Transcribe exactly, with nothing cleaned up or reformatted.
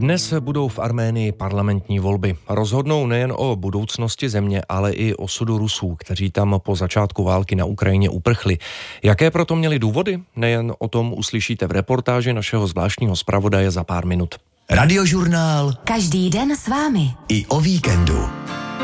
Dnes budou v Arménii parlamentní volby. Rozhodnou nejen o budoucnosti země, ale i osudu Rusů, kteří tam po začátku války na Ukrajině uprchli. Jaké proto měli důvody? Nejen o tom uslyšíte v reportáži našeho zvláštního zpravodaje za pár minut. Radiožurnál. Každý den s vámi. I o víkendu.